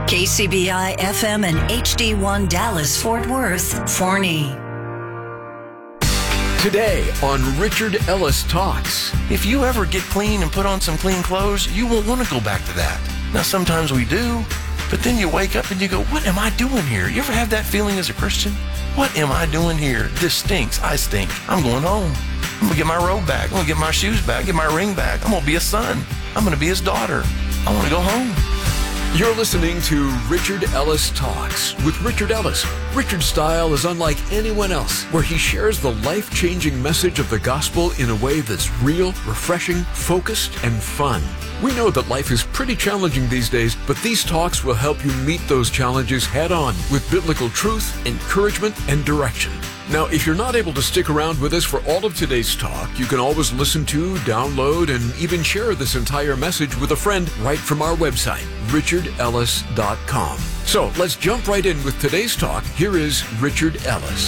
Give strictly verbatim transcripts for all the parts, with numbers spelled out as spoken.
K C B I F M and H D one Dallas Fort Worth, Forney. Today on Richard Ellis Talks. If you ever get clean and put on some clean clothes, you won't want to go back to that. Now, sometimes we do, but then you wake up and you go, what am I doing here? You ever have that feeling as a Christian? What am I doing here? This stinks. I stink. I'm going home. I'm going to get my robe back. I'm going to get my shoes back, get my ring back. I'm going to be a son. I'm going to be his daughter. I want to go home. You're listening to Richard Ellis Talks with Richard Ellis. Richard's style is unlike anyone else, where he shares the life-changing message of the gospel in a way that's real, refreshing, focused, and fun. We know that life is pretty challenging these days, but these talks will help you meet those challenges head-on with biblical truth, encouragement, and direction. Now, if you're not able to stick around with us for all of today's talk, you can always listen to, download, and even share this entire message with a friend right from our website, richard ellis dot com. So let's jump right in with today's talk. Here is Richard Ellis.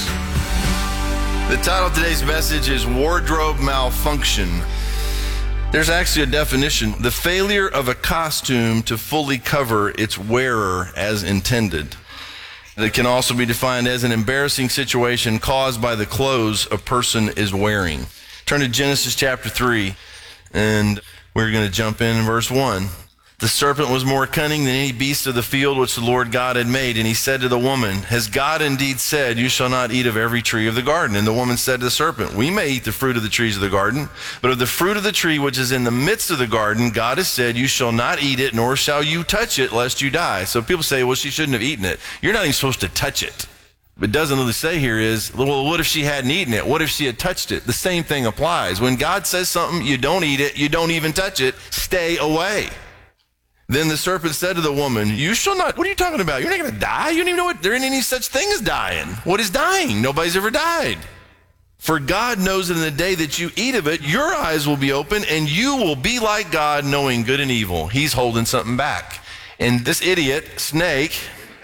The title of today's message is Wardrobe Malfunction. There's actually a definition: the failure of a costume to fully cover its wearer as intended. It can also be defined as an embarrassing situation caused by the clothes a person is wearing. Turn to Genesis chapter three, and we're going to jump in verse one. The serpent was more cunning than any beast of the field which the Lord God had made. And he said to the woman, has God indeed said, you shall not eat of every tree of the garden? And the woman said to the serpent, we may eat the fruit of the trees of the garden, but of the fruit of the tree which is in the midst of the garden, God has said, you shall not eat it, nor shall you touch it, lest you die. So people say, well, she shouldn't have eaten it. You're not even supposed to touch it. But it doesn't really say here is, well, what if she hadn't eaten it? What if she had touched it? The same thing applies. When God says something, you don't eat it, you don't even touch it, stay away. Then the serpent said to the woman, you shall not, what are you talking about? You're not going to die? You don't even know what, there ain't any such thing as dying. What is dying? Nobody's ever died. For God knows that in the day that you eat of it, your eyes will be open and you will be like God, knowing good and evil. He's holding something back. And this idiot, snake,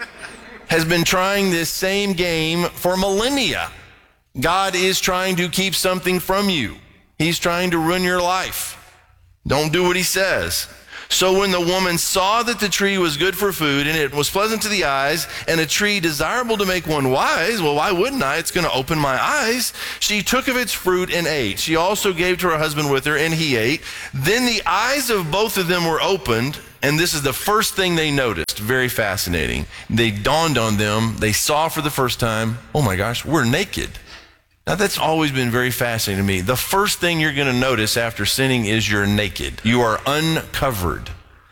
has been trying this same game for millennia. God is trying to keep something from you. He's trying to ruin your life. Don't do what he says. So when the woman saw that the tree was good for food, and it was pleasant to the eyes, and a tree desirable to make one wise, well, why wouldn't I? It's going to open my eyes. She took of its fruit and ate. She also gave to her husband with her, and he ate. Then the eyes of both of them were opened, and this is the first thing they noticed. Very fascinating. They dawned on them. They saw for the first time, oh my gosh, we're naked. Now, that's always been very fascinating to me. The first thing you're going to notice after sinning is you're naked. You are uncovered.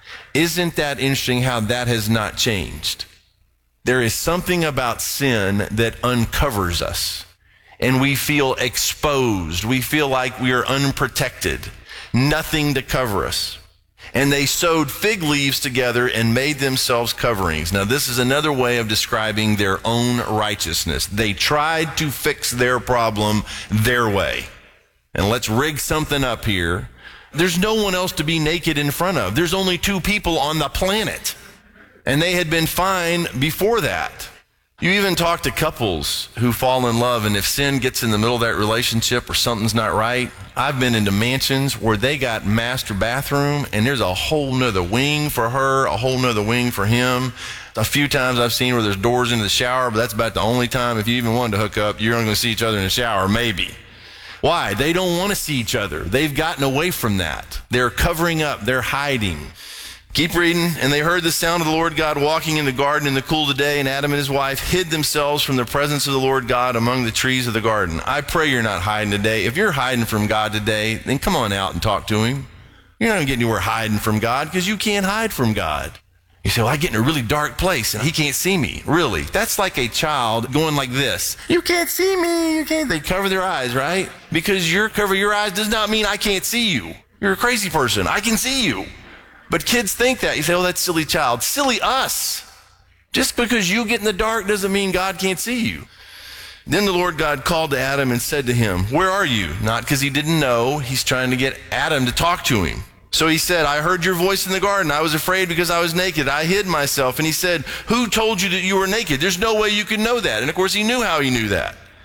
Isn't that interesting how that has not changed? There is something about sin that uncovers us, and we feel exposed. We feel like we are unprotected, nothing to cover us. And they sewed fig leaves together and made themselves coverings. Now, this is another way of describing their own righteousness. They tried to fix their problem their way. And let's rig something up here. There's no one else to be naked in front of. There's only two people on the planet. And they had been fine before that. You even talk to couples who fall in love, and if sin gets in the middle of that relationship or something's not right, I've been into mansions where they got master bathroom, and there's a whole nother wing for her, a whole nother wing for him. A few times I've seen where there's doors into the shower, but that's about the only time, if you even wanted to hook up, you're only going to see each other in the shower, maybe. Why? They don't want to see each other. They've gotten away from that. They're covering up. They're hiding. Keep reading. And they heard the sound of the Lord God walking in the garden in the cool of the day, and Adam and his wife hid themselves from the presence of the Lord God among the trees of the garden. I pray you're not hiding today. If you're hiding from God today, then come on out and talk to him. You're not going to get anywhere hiding from God, because you can't hide from God. You say, well, I get in a really dark place and he can't see me. Really? That's like a child going like this. You can't see me. You can't. They cover their eyes, right? Because your cover your eyes does not mean I can't see you. You're a crazy person. I can see you. But kids think that. You say, oh, that's silly child. Silly us. Just because you get in the dark doesn't mean God can't see you. Then the Lord God called to Adam and said to him, where are you? Not because he didn't know. He's trying to get Adam to talk to him. So he said, I heard your voice in the garden. I was afraid because I was naked. I hid myself. And he said, who told you that you were naked? There's no way you could know that. And of course, he knew how he knew that.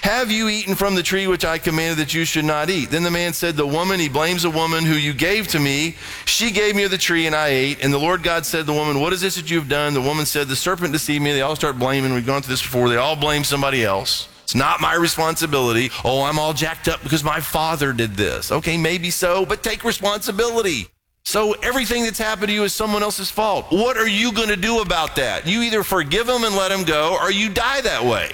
have you eaten from the tree which I commanded that you should not eat? Then the man said, the woman, he blames a woman who you gave to me. She gave me of the tree and I ate. And the Lord God said to the woman, what is this that you've done? The woman said, the serpent deceived me. They all start blaming. We've gone through this before. They all blame somebody else. It's not my responsibility. Oh, I'm all jacked up because my father did this. Okay, maybe so, but take responsibility. So everything that's happened to you is someone else's fault. What are you going to do about that? You either forgive them and let them go, or you die that way.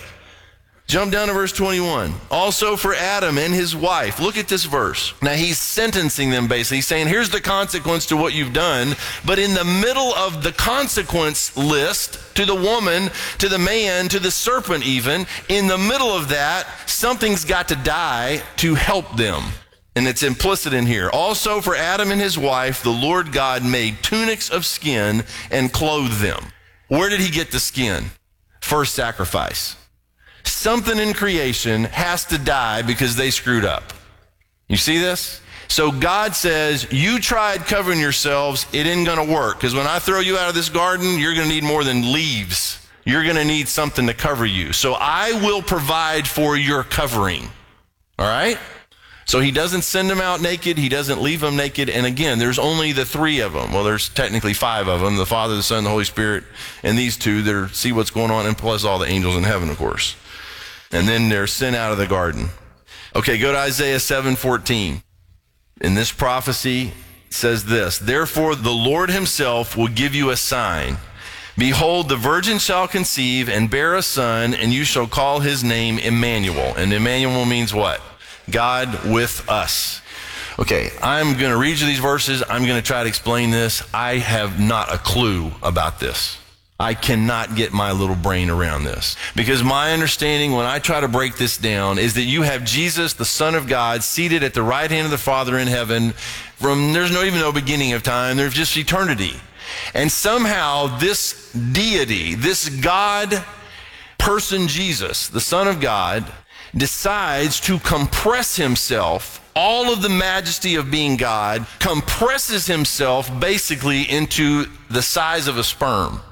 Jump down to verse twenty-one. Also for Adam and his wife. Look at this verse. Now he's sentencing them basically. He's saying, here's the consequence to what you've done. But in the middle of the consequence list, to the woman, to the man, to the serpent even, in the middle of that, something's got to die to help them. And it's implicit in here. Also for Adam and his wife, the Lord God made tunics of skin and clothed them. Where did he get the skin? First sacrifice. Something in creation has to die because they screwed up. You see this? So God says, you tried covering yourselves, it isn't going to work. Because when I throw you out of this garden, you're going to need more than leaves. You're going to need something to cover you. So I will provide for your covering. All right? So he doesn't send them out naked. He doesn't leave them naked. And again, there's only the three of them. Well, there's technically five of them, the Father, the Son, and the Holy Spirit, and these two that are, see what's going on, and plus all the angels in heaven, of course. And then they're sent out of the garden. Okay, go to Isaiah seven fourteen. In this prophecy, it says this, therefore the Lord himself will give you a sign. Behold, the virgin shall conceive and bear a son, and you shall call his name Emmanuel. And Emmanuel means what? God with us. Okay, I'm going to read you these verses. I'm going to try to explain this. I have not a clue about this. I cannot get my little brain around this. Because my understanding when I try to break this down is that you have Jesus, the Son of God, seated at the right hand of the Father in heaven. From there's no even no beginning of time. There's just eternity. And somehow this deity, this God person Jesus, the Son of God, decides to compress himself, all of the majesty of being God, compresses himself basically into the size of a sperm.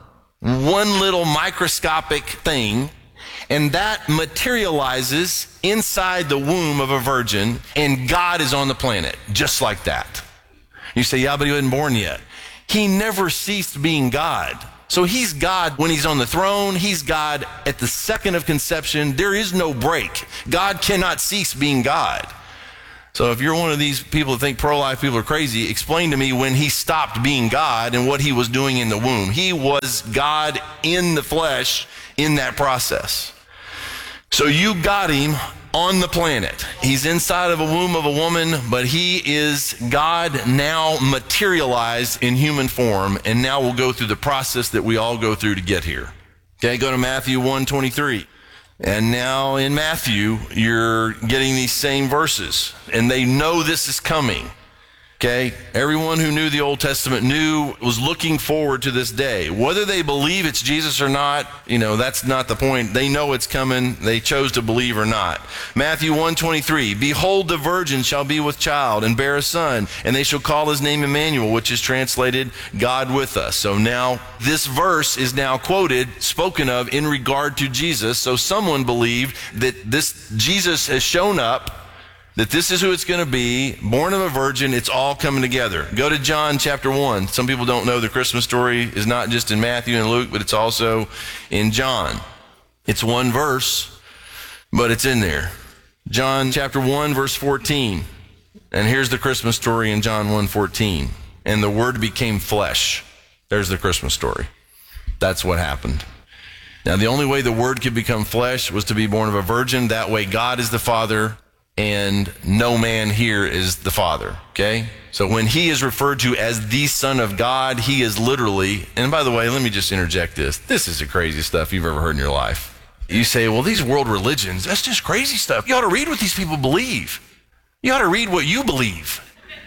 One little microscopic thing, and that materializes inside the womb of a virgin, and God is on the planet, just like that. You say, yeah, but he wasn't born yet. He never ceased being God. So he's God when he's on the throne. He's God at the second of conception. There is no break. God cannot cease being God. So if you're one of these people that think pro-life people are crazy, explain to me when he stopped being God and what he was doing in the womb. He was God in the flesh in that process. So you got him on the planet. He's inside of a womb of a woman, but he is God now materialized in human form, and now we'll go through the process that we all go through to get here. Okay, go to Matthew one twenty-three. And now in Matthew, you're getting these same verses, and they know this is coming. Okay, everyone who knew the Old Testament knew, was looking forward to this day. Whether they believe it's Jesus or not, you know, that's not the point. They know it's coming. They chose to believe or not. Matthew one twenty-three, behold, the virgin shall be with child and bear a son, and they shall call his name Emmanuel, which is translated God with us. So now this verse is now quoted, spoken of in regard to Jesus. So someone believed that this Jesus has shown up, that this is who it's going to be, born of a virgin, it's all coming together. Go to John chapter one. Some people don't know the Christmas story is not just in Matthew and Luke, but it's also in John. It's one verse, but it's in there. John chapter one, verse fourteen. And here's the Christmas story in John one fourteen. And the Word became flesh. There's the Christmas story. That's what happened. Now, the only way the Word could become flesh was to be born of a virgin. That way, God is the Father, and no man here is the Father, okay? So when he is referred to as the Son of God, he is literally, and by the way, let me just interject this. This is the craziest stuff you've ever heard in your life. You say, well, these world religions, that's just crazy stuff. You ought to read what these people believe. You ought to read what you believe.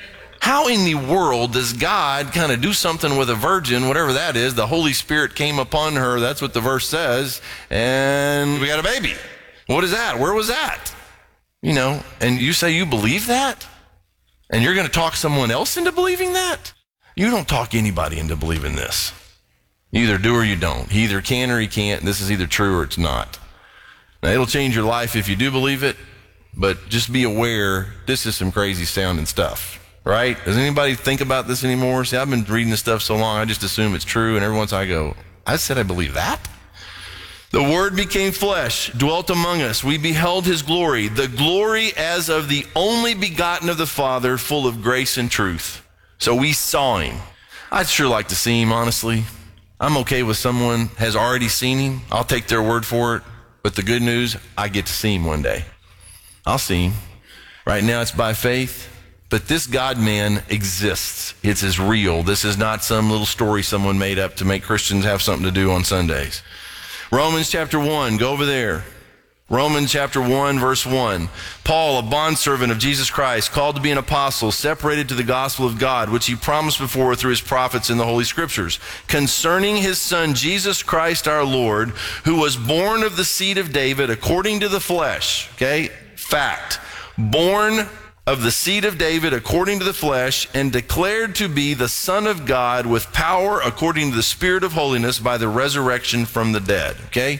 How in the world does God kind of do something with a virgin, whatever that is? The Holy Spirit came upon her, that's what the verse says, and we got a baby. What is that? Where was that? You know, and you say you believe that? And you're going to talk someone else into believing that? You don't talk anybody into believing this. You either do or you don't. He either can or he can't. This is either true or it's not. Now, it'll change your life if you do believe it, but just be aware, this is some crazy sounding stuff, right? Does anybody think about this anymore? See, I've been reading this stuff so long, I just assume it's true, and every once I go, I said I believe that? The Word became flesh, dwelt among us. We beheld his glory, the glory as of the only begotten of the Father, full of grace and truth. So we saw him. I'd sure like to see him, honestly. I'm okay with someone has already seen him. I'll take their word for it. But the good news, I get to see him one day. I'll see him. Right now it's by faith. But this God-man exists. It's as real. This is not some little story someone made up to make Christians have something to do on Sundays. Romans chapter one, go over there. Romans chapter one, verse one. Paul, a bondservant of Jesus Christ, called to be an apostle, separated to the gospel of God, which he promised before through his prophets in the Holy Scriptures, concerning his Son, Jesus Christ our Lord, who was born of the seed of David according to the flesh. Okay? Fact. Born of the seed of David according to the flesh, and declared to be the Son of God with power according to the Spirit of holiness by the resurrection from the dead. Okay?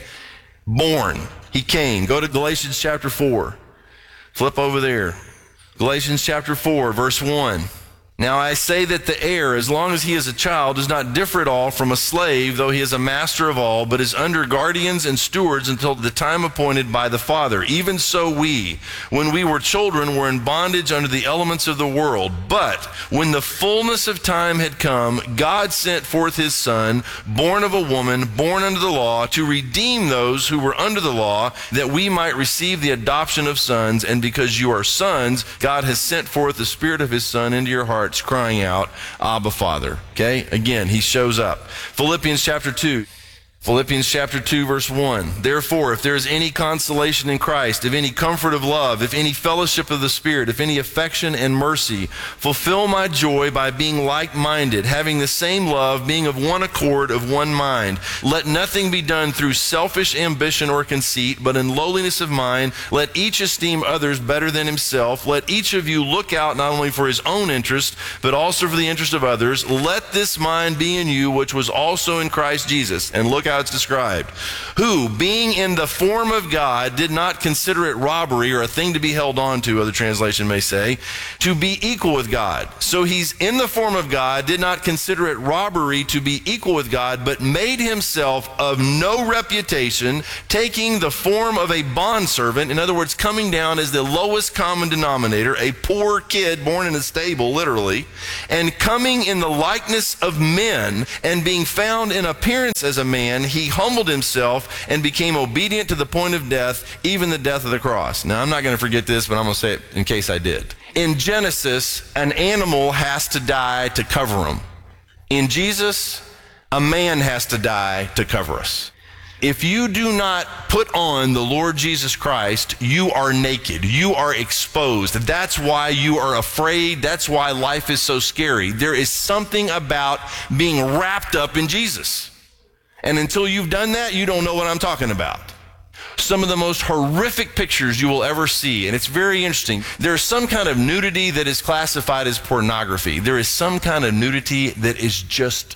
Born. He came. Go to Galatians chapter four. Flip over there. Galatians chapter four, verse one. Now I say that the heir, as long as he is a child, does not differ at all from a slave, though he is a master of all, but is under guardians and stewards until the time appointed by the Father. Even so we, when we were children, were in bondage under the elements of the world. But when the fullness of time had come, God sent forth his Son, born of a woman, born under the law, to redeem those who were under the law, that we might receive the adoption of sons. And because you are sons, God has sent forth the Spirit of his Son into your hearts, crying out, Abba, Father. Okay? Again, he shows up. Philippians chapter two. Philippians chapter two, verse one. Therefore, if there is any consolation in Christ, if any comfort of love, if any fellowship of the Spirit, if any affection and mercy, fulfill my joy by being like-minded, having the same love, being of one accord, of one mind. Let nothing be done through selfish ambition or conceit, but in lowliness of mind, let each esteem others better than himself. Let each of you look out not only for his own interest, but also for the interest of others. Let this mind be in you, which was also in Christ Jesus. And look how it's described. Who, being in the form of God, did not consider it robbery or a thing to be held on to, other translation may say, to be equal with God. So he's in the form of God, did not consider it robbery to be equal with God, but made himself of no reputation, taking the form of a bondservant, in other words, coming down as the lowest common denominator, a poor kid born in a stable, literally, and coming in the likeness of men, and being found in appearance as a man, he humbled himself and became obedient to the point of death, even the death of the cross. Now, I'm not going to forget this, but I'm going to say it in case I did. In Genesis, an animal has to die to cover him. In Jesus, a man has to die to cover us. If you do not put on the Lord Jesus Christ, you are naked. You are exposed. That's why you are afraid. That's why life is so scary. There is something about being wrapped up in Jesus. And until you've done that, you don't know what I'm talking about. Some of the most horrific pictures you will ever see, and it's very interesting. There's some kind of nudity that is classified as pornography. There is some kind of nudity that is just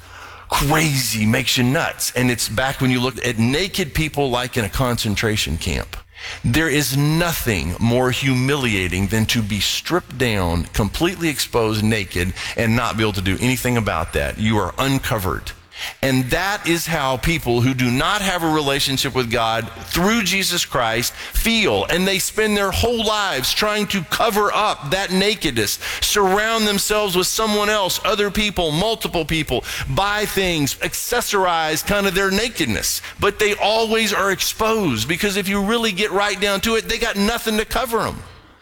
crazy, makes you nuts. And it's back when you look at naked people like in a concentration camp. There is nothing more humiliating than to be stripped down, completely exposed, naked, and not be able to do anything about that. You are uncovered. And that is how people who do not have a relationship with God through Jesus Christ feel. And they spend their whole lives trying to cover up that nakedness, surround themselves with someone else, other people, multiple people, buy things, accessorize kind of their nakedness. But they always are exposed, because if you really get right down to it, they got nothing to cover them.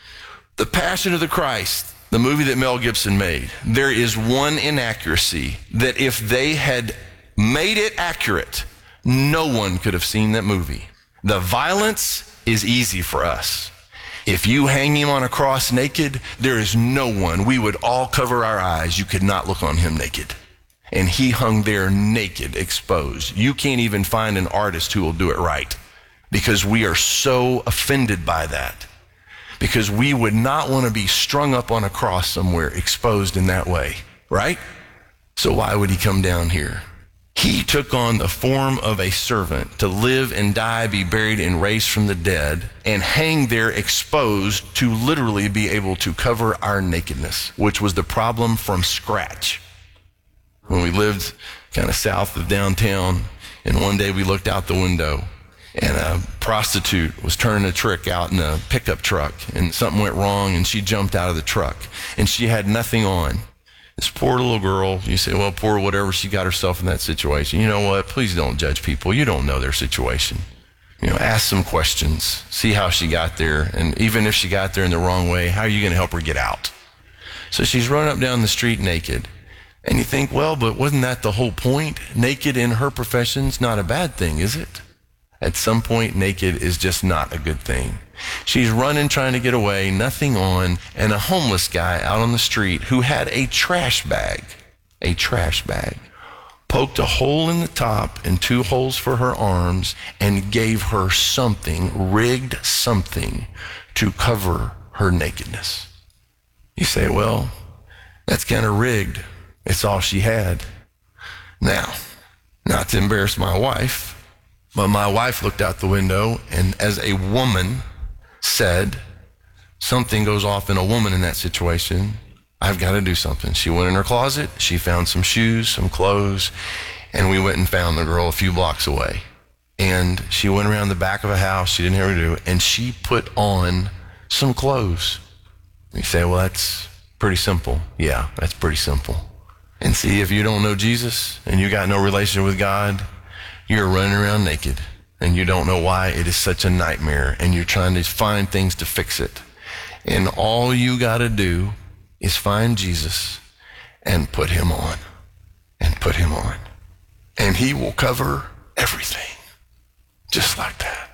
The Passion of the Christ, the movie that Mel Gibson made, there is one inaccuracy that if they had made it accurate, no one could have seen that movie. The violence is easy for us. If you hang him on a cross naked, there is no one. We would all cover our eyes. You could not look on him naked. And he hung there naked, exposed. You can't even find an artist who will do it right, because we are so offended by that. Because we would not want to be strung up on a cross somewhere, exposed in that way, right? So why would he come down here? He took on the form of a servant to live and die, be buried and raised from the dead, and hang there exposed to literally be able to cover our nakedness, which was the problem from scratch. When we lived kind of south of downtown, and one day we looked out the window, and a prostitute was turning a trick out in a pickup truck, and something went wrong, and she jumped out of the truck, and she had nothing on. This poor little girl, you say, well, poor whatever, she got herself in that situation. You know what? Please don't judge people. You don't know their situation. You know, ask some questions. See how she got there. And even if she got there in the wrong way, how are you going to help her get out? So she's running up down the street naked. And you think, well, but wasn't that the whole point? Naked in her profession's not a bad thing, is it? At some point, naked is just not a good thing. She's running, trying to get away, nothing on, and a homeless guy out on the street who had a trash bag, a trash bag, poked a hole in the top and two holes for her arms and gave her something, rigged something to cover her nakedness. You say, well, that's kind of rigged. It's all she had. Now, not to embarrass my wife, but my wife looked out the window and as a woman said, something goes off in a woman in that situation. I've got to do something. She went in her closet. She found some shoes, some clothes, and we went and found the girl a few blocks away. And she went around the back of a house. She didn't have to do, and she put on some clothes. You say, well, that's pretty simple. Yeah, that's pretty simple. And see, if you don't know Jesus and you got no relationship with God, you're running around naked and you don't know why it is such a nightmare and you're trying to find things to fix it. And all you got to do is find Jesus and put him on and put him on. And he will cover everything just like that.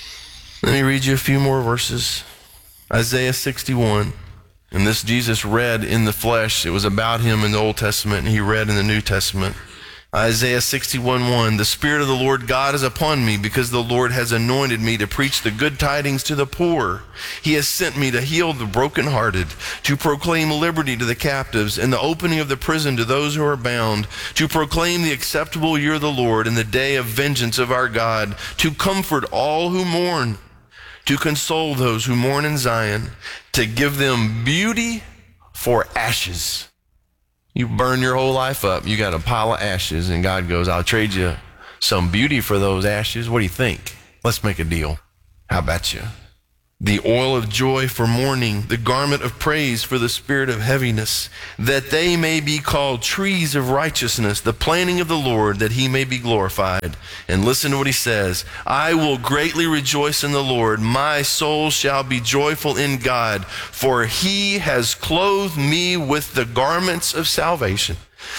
Let me read you a few more verses. Isaiah sixty-one. And this Jesus read in the flesh. It was about him in the Old Testament, and he read in the New Testament. Isaiah sixty-one one, the Spirit of the Lord God is upon me because the Lord has anointed me to preach the good tidings to the poor. He has sent me to heal the brokenhearted, to proclaim liberty to the captives and the opening of the prison to those who are bound, to proclaim the acceptable year of the Lord and the day of vengeance of our God, to comfort all who mourn, to console those who mourn in Zion, to give them beauty for ashes. You burn your whole life up. You got a pile of ashes, and God goes, I'll trade you some beauty for those ashes. What do you think? Let's make a deal. How about you? The oil of joy for mourning, the garment of praise for the spirit of heaviness, that they may be called trees of righteousness, the planting of the Lord, that he may be glorified. And listen to what he says. I will greatly rejoice in the Lord. My soul shall be joyful in God, for he has clothed me with the garments of salvation.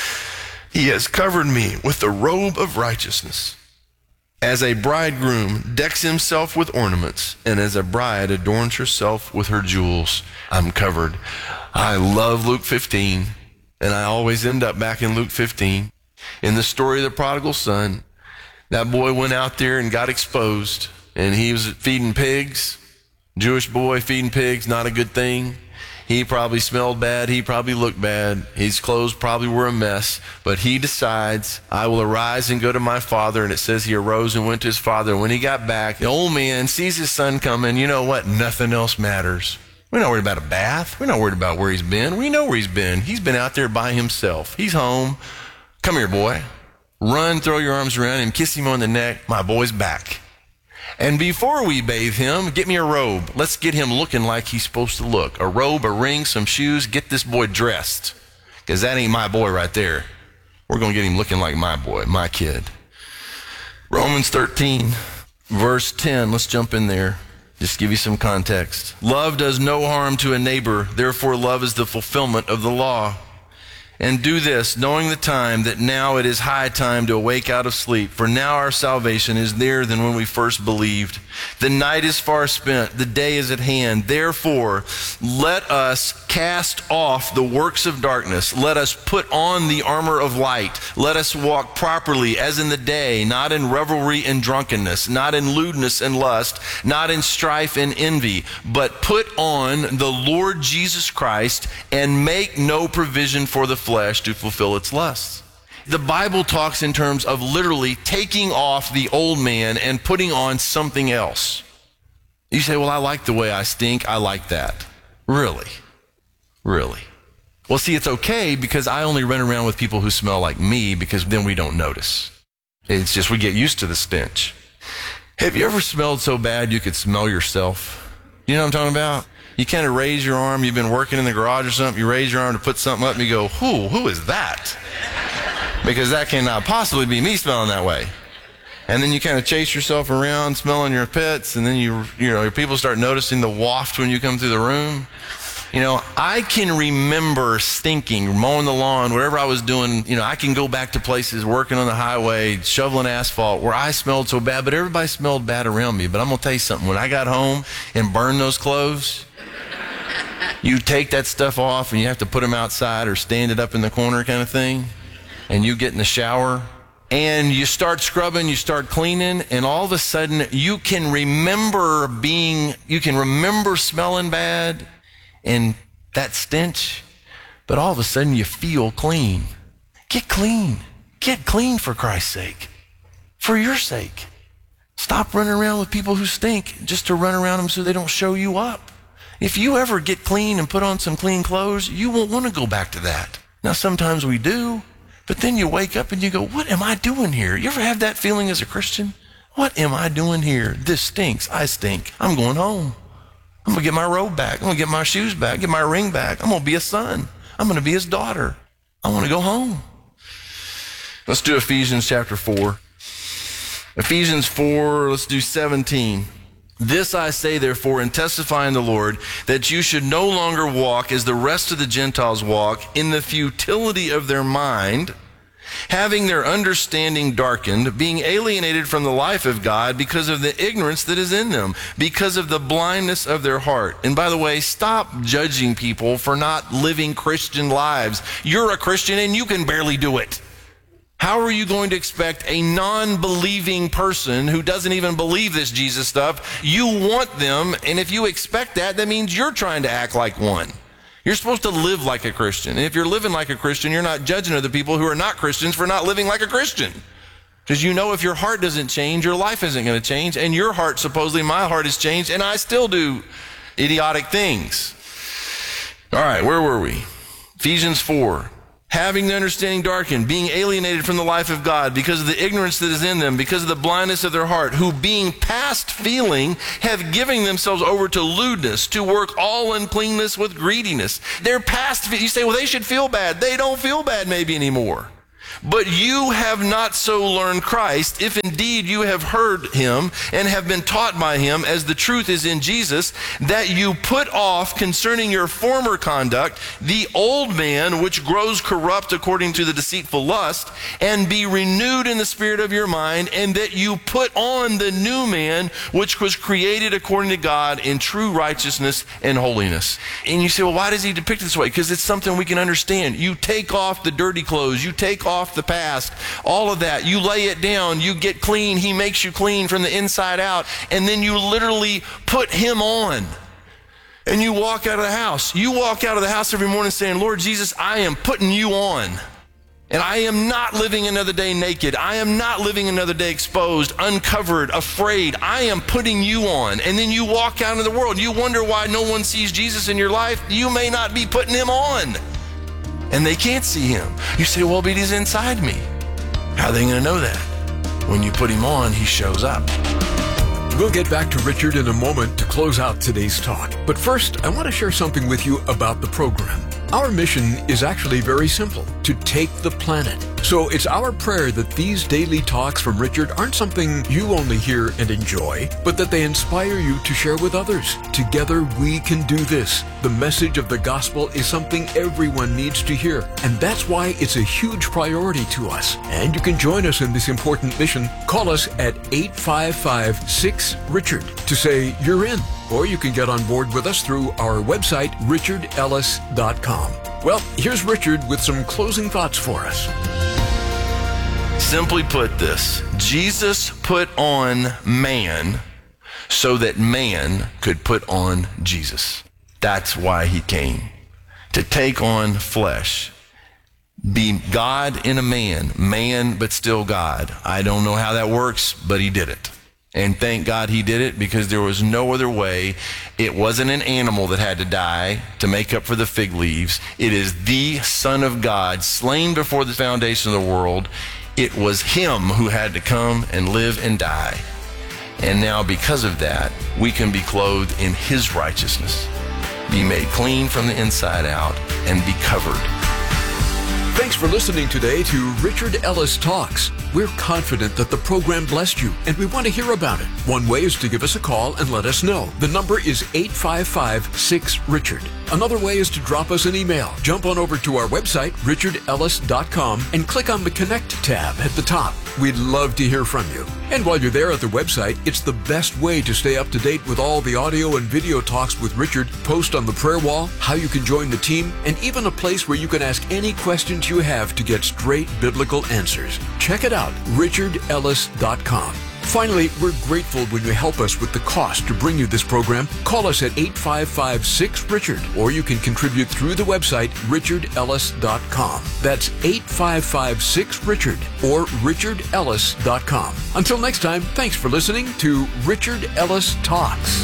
He has covered me with the robe of righteousness. As a bridegroom decks himself with ornaments, and as a bride adorns herself with her jewels, I'm covered. I love Luke fifteen, and I always end up back in Luke fifteen. In the story of the prodigal son, that boy went out there and got exposed, and he was feeding pigs. Jewish boy feeding pigs, not a good thing. He probably smelled bad. He probably looked bad. His clothes probably were a mess. But he decides, I will arise and go to my father. And it says he arose and went to his father. When he got back, the old man sees his son coming. You know what? Nothing else matters. We're not worried about a bath. We're not worried about where he's been. We know where he's been. He's been out there by himself. He's home. Come here, boy. Run, throw your arms around him, kiss him on the neck. My boy's back. And before we bathe him, get me a robe. Let's get him looking like he's supposed to look. A robe, a ring, some shoes. Get this boy dressed. Because that ain't my boy right there. We're going to get him looking like my boy, my kid. Romans thirteen, verse ten. Let's jump in there. Just give you some context. Love does no harm to a neighbor. Therefore, love is the fulfillment of the law. And do this, knowing the time, that now it is high time to awake out of sleep. For now our salvation is nearer than when we first believed. The night is far spent, the day is at hand. Therefore, let us cast off the works of darkness. Let us put on the armor of light. Let us walk properly as in the day, not in revelry and drunkenness, not in lewdness and lust, not in strife and envy, but put on the Lord Jesus Christ and make no provision for the flesh to fulfill its lusts. The Bible talks in terms of literally taking off the old man and putting on something else. You say, well, I like the way I stink. I like that. Really? Really? Well, see, it's okay because I only run around with people who smell like me because then we don't notice. It's just we get used to the stench. Have you ever smelled so bad you could smell yourself? You know what I'm talking about? You kind of raise your arm. You've been working in the garage or something. You raise your arm to put something up and you go, who? Who is that? Because that cannot possibly be me smelling that way. And then you kind of chase yourself around smelling your pets, and then you, you know, your people start noticing the waft when you come through the room. You know, I can remember stinking, mowing the lawn, whatever I was doing. You know, I can go back to places, working on the highway, shoveling asphalt, where I smelled so bad, but everybody smelled bad around me. But I'm going to tell you something. When I got home and burned those clothes, you take that stuff off and you have to put them outside or stand it up in the corner kind of thing, and you get in the shower, and you start scrubbing, you start cleaning, and all of a sudden you can remember being, you can remember smelling bad and that stench, but all of a sudden you feel clean. Get clean. Get clean for Christ's sake. For your sake. Stop running around with people who stink just to run around them so they don't show you up. If you ever get clean and put on some clean clothes, you won't want to go back to that. Now, sometimes we do. But then you wake up and you go, what am I doing here? You ever have that feeling as a Christian? What am I doing here? This stinks. I stink. I'm going home. I'm going to get my robe back. I'm going to get my shoes back, get my ring back. I'm going to be a son. I'm going to be his daughter. I want to go home. Let's do Ephesians chapter four. Ephesians four, let's do seventeen. This I say, therefore, and testify in the Lord, that you should no longer walk as the rest of the Gentiles walk, in the futility of their mind, having their understanding darkened, being alienated from the life of God because of the ignorance that is in them, because of the blindness of their heart. And by the way, stop judging people for not living Christian lives. You're a Christian and you can barely do it. How are you going to expect a non-believing person who doesn't even believe this Jesus stuff? You want them, and if you expect that, that means you're trying to act like one. You're supposed to live like a Christian. And if you're living like a Christian, you're not judging other people who are not Christians for not living like a Christian. Because you know if your heart doesn't change, your life isn't going to change. And your heart, supposedly my heart has changed, and I still do idiotic things. All right, where were we? Ephesians four. Having the understanding darkened, being alienated from the life of God because of the ignorance that is in them, because of the blindness of their heart, who being past feeling have given themselves over to lewdness, to work all uncleanness with greediness. They're past, you say, well, they should feel bad. They don't feel bad maybe anymore. But you have not so learned Christ, if indeed you have heard him and have been taught by him, as the truth is in Jesus, that you put off concerning your former conduct the old man which grows corrupt according to the deceitful lust, and be renewed in the spirit of your mind, and that you put on the new man which was created according to God in true righteousness and holiness. And you say, well, why does he depict it this way? Because it's something we can understand. You take off the dirty clothes, you take off the past, all of that. You lay it down, you get clean. He makes you clean from the inside out. And then you literally put him on. And you walk out of the house. You walk out of the house every morning saying, Lord Jesus, I am putting you on. And I am not living another day naked. I am not living another day exposed, uncovered, afraid. I am putting you on. And then you walk out into the world. You wonder why no one sees Jesus in your life. You may not be putting him on. And they can't see him. You say, well, but he's inside me. How are they going to know that? When you put him on, he shows up. We'll get back to Richard in a moment to close out today's talk. But first, I want to share something with you about the program. Our mission is actually very simple, to take the planet. So it's our prayer that these daily talks from Richard aren't something you only hear and enjoy, but that they inspire you to share with others. Together we can do this. The message of the gospel is something everyone needs to hear, and that's why it's a huge priority to us. And you can join us in this important mission. Call us at eight five five, six, Richard to say you're in. Or you can get on board with us through our website, richard ellis dot com. Well, here's Richard with some closing thoughts for us. Simply put this, Jesus put on man so that man could put on Jesus. That's why he came, to take on flesh. be God in a man, man but still God. I don't know how that works, but he did it. And thank God he did it, because there was no other way. It wasn't an animal that had to die to make up for the fig leaves. It is the Son of God, slain before the foundation of the world. It was him who had to come and live and die. And now because of that, we can be clothed in his righteousness, be made clean from the inside out, and be covered. Thanks for listening today to Richard Ellis Talks. We're confident that the program blessed you, and we want to hear about it. One way is to give us a call and let us know. The number is eight five five, six, Richard. Another way is to drop us an email. Jump on over to our website, richard ellis dot com, and click on the Connect tab at the top. We'd love to hear from you. And while you're there at the website, it's the best way to stay up to date with all the audio and video talks with Richard, post on the prayer wall, how you can join the team, and even a place where you can ask any questions you have to get straight biblical answers. Check it out, richard ellis dot com. Finally, we're grateful when you help us with the cost to bring you this program. Call us at eight five five, six, Richard, or you can contribute through the website, richard ellis dot com. That's eight five five, six, Richard, or richard ellis dot com. Until next time, thanks for listening to Richard Ellis Talks.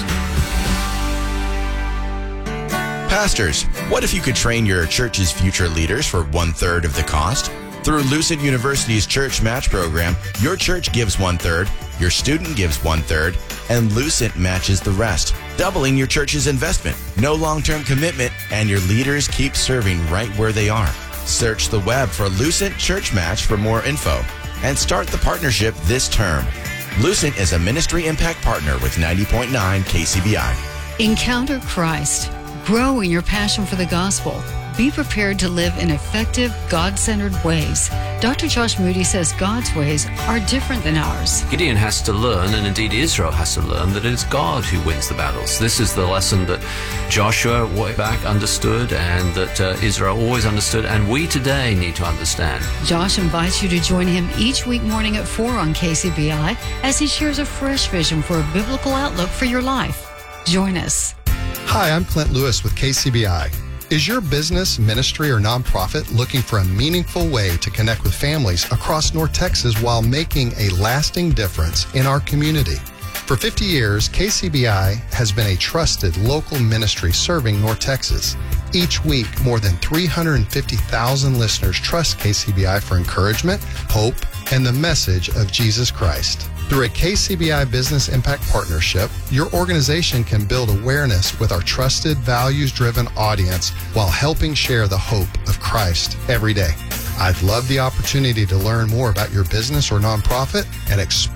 Pastors, what if you could train your church's future leaders for one-third of the cost? Through Lucent University's Church Match program, your church gives one-third, your student gives one-third, and Lucent matches the rest, doubling your church's investment. No long-term commitment, and your leaders keep serving right where they are. Search the web for Lucent Church Match for more info, and start the partnership this term. Lucent is a ministry impact partner with ninety point nine K C B I. Encounter Christ. Grow in your passion for the gospel. Be prepared to live in effective, God-centered ways. Doctor Josh Moody says God's ways are different than ours. Gideon has to learn, and indeed Israel has to learn, that it is God who wins the battles. This is the lesson that Joshua way back understood, and that uh, Israel always understood, and we today need to understand. Josh invites you to join him each week morning at four on K C B I as he shares a fresh vision for a biblical outlook for your life. Join us. Hi, I'm Clint Lewis with K C B I. Is your business, ministry, or nonprofit looking for a meaningful way to connect with families across North Texas while making a lasting difference in our community? For fifty years, K C B I has been a trusted local ministry serving North Texas. Each week, more than three hundred fifty thousand listeners trust K C B I for encouragement, hope, and the message of Jesus Christ. Through a K C B I Business Impact Partnership, your organization can build awareness with our trusted, values-driven audience while helping share the hope of Christ every day. I'd love the opportunity to learn more about your business or nonprofit and explore